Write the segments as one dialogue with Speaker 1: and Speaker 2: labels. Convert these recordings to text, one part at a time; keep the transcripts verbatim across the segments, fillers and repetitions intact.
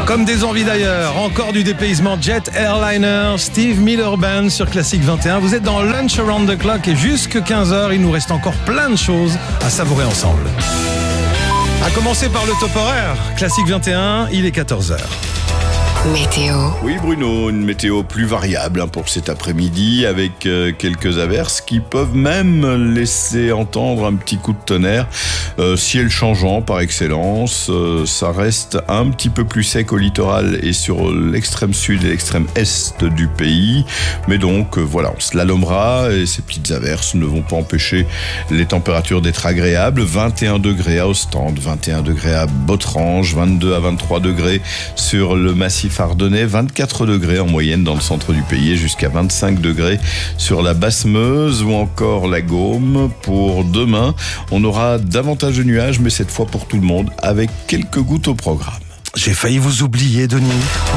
Speaker 1: Comme des envies d'ailleurs, encore du dépaysement Jet Airliner, Steve Miller Band sur Classic vingt et un. Vous êtes dans Lunch Around the Clock et jusque quinze heures, il nous reste encore plein de choses à savourer ensemble. À commencer par le top horaire. Classic vingt et un, il est quatorze heures.
Speaker 2: Météo.
Speaker 3: Oui Bruno, une météo plus variable hein, pour cet après-midi avec euh, quelques averses qui peuvent même laisser entendre un petit coup de tonnerre. Euh, ciel changeant par excellence, euh, ça reste un petit peu plus sec au littoral et sur l'extrême sud et l'extrême est du pays. Mais donc euh, voilà, on slalomera et ces petites averses ne vont pas empêcher les températures d'être agréables. vingt et un degrés à Ostende, vingt et un degrés à Botrange, vingt-deux à vingt-trois degrés sur le massif ardennais, vingt-quatre degrés en moyenne dans le centre du pays et jusqu'à vingt-cinq degrés sur la Basse-Meuse ou encore la Gaume. Pour demain, on aura davantage de nuages, mais cette fois pour tout le monde, avec quelques gouttes au programme.
Speaker 1: J'ai failli vous oublier, Denis.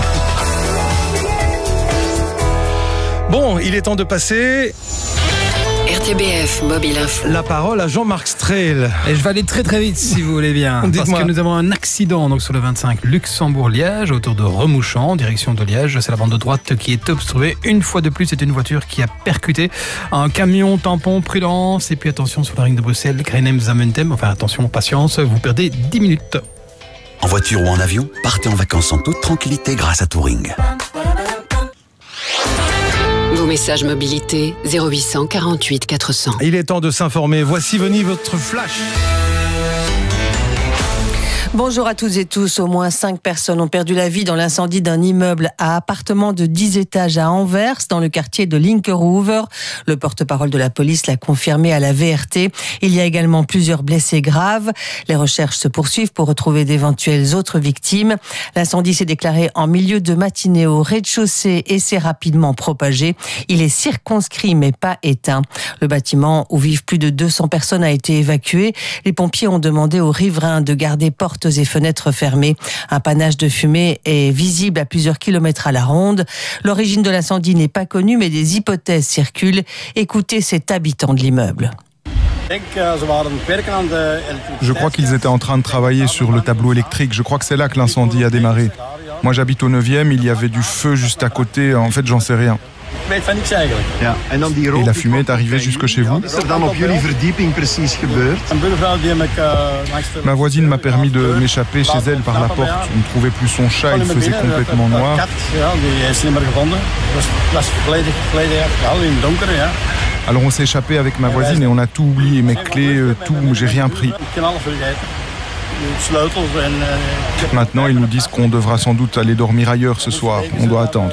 Speaker 1: Bon, il est temps de passer
Speaker 2: R T B F Mobile Info.
Speaker 1: la parole à Jean-Marc Strehl.
Speaker 4: Et je vais aller très très vite si vous voulez bien. Parce
Speaker 1: Dites-moi.
Speaker 4: que nous avons un accident donc sur le vingt-cinq Luxembourg-Liège, autour de Remouchant, direction de Liège. C'est la bande de droite qui est obstruée. Une fois de plus, c'est une voiture qui a percuté un camion tampon. Prudence. Et puis attention sur la ring de Bruxelles, Greinem-Zamentem. Enfin attention, patience, vous perdez dix minutes.
Speaker 5: En voiture ou en avion, partez en vacances en toute tranquillité grâce à Touring.
Speaker 2: Vos messages mobilité zéro huit cent quarante-huit quatre cents.
Speaker 1: Il est temps de s'informer. Voici venu votre flash.
Speaker 6: Bonjour à toutes et tous. Au moins cinq personnes ont perdu la vie dans l'incendie d'un immeuble à appartements de dix étages à Anvers, dans le quartier de Linkeroever. Le porte-parole de la police l'a confirmé à la V R T. Il y a également plusieurs blessés graves. Les recherches se poursuivent pour retrouver d'éventuelles autres victimes. L'incendie s'est déclaré en milieu de matinée au rez-de-chaussée et s'est rapidement propagé. Il est circonscrit mais pas éteint. Le bâtiment où vivent plus de deux cents personnes a été évacué. Les pompiers ont demandé aux riverains de garder portes et fenêtres fermées. Un panache de fumée est visible à plusieurs kilomètres à la ronde. L'origine de l'incendie n'est pas connue, mais des hypothèses circulent. Écoutez cet habitant de l'immeuble.
Speaker 7: Je crois qu'ils étaient en train de travailler sur le tableau électrique. Je crois que c'est là que l'incendie a démarré. Moi, j'habite au neuvième, il y avait du feu juste à côté. En fait, j'en sais rien. Et la fumée est arrivée jusque chez vous? Ma voisine m'a permis de m'échapper chez elle par la porte. On ne trouvait plus son chat, il faisait complètement noir. Alors on s'est échappé avec ma voisine et on a tout oublié, mes clés, tout, j'ai rien pris. Maintenant, ils nous disent qu'on devra sans doute aller dormir ailleurs ce soir. On doit attendre.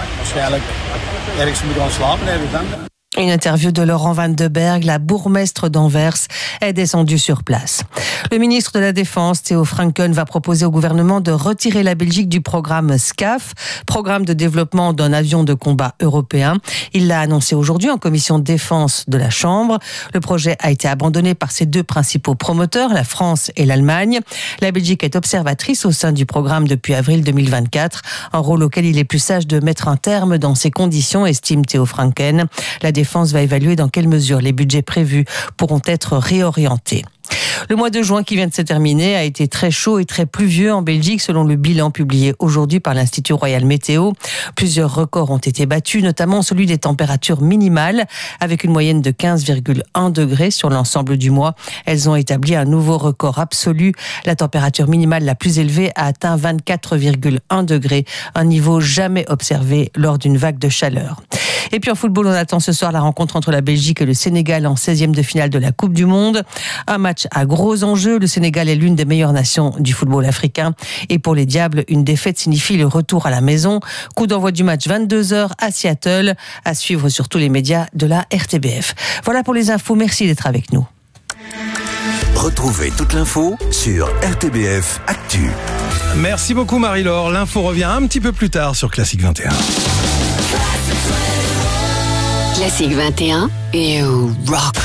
Speaker 6: Une interview de Laurent Van de Berg, la bourgmestre d'Anvers, est descendue sur place. Le ministre de la Défense, Theo Franken, va proposer au gouvernement de retirer la Belgique du programme SCAF, programme de développement d'un avion de combat européen. Il l'a annoncé aujourd'hui en commission de défense de la Chambre. Le projet a été abandonné par ses deux principaux promoteurs, la France et l'Allemagne. La Belgique est observatrice au sein du programme depuis avril deux mille vingt-quatre, un rôle auquel il est plus sage de mettre un terme dans ces conditions, estime Theo Franken. La Défense va évaluer dans quelle mesure les budgets prévus pourront être réorientés. Le mois de juin qui vient de se terminer a été très chaud et très pluvieux en Belgique selon le bilan publié aujourd'hui par l'Institut Royal Météo. Plusieurs records ont été battus, notamment celui des températures minimales avec une moyenne de quinze virgule un degrés sur l'ensemble du mois. Elles ont établi un nouveau record absolu. La température minimale la plus élevée a atteint vingt-quatre virgule un degrés, un niveau jamais observé lors d'une vague de chaleur. Et puis en football, on attend ce soir la rencontre entre la Belgique et le Sénégal en seizième de finale de la Coupe du Monde. Un match à gros enjeux. Le Sénégal est l'une des meilleures nations du football africain. Et pour les Diables, une défaite signifie le retour à la maison. Coup d'envoi du match vingt-deux heures à Seattle, à suivre sur tous les médias de la R T B F. Voilà pour les infos. Merci d'être avec nous.
Speaker 5: Retrouvez toute l'info sur R T B F Actu.
Speaker 1: Merci beaucoup Marie-Laure. L'info revient un petit peu plus tard sur Classic vingt et un.
Speaker 2: Classic vingt et un et rock.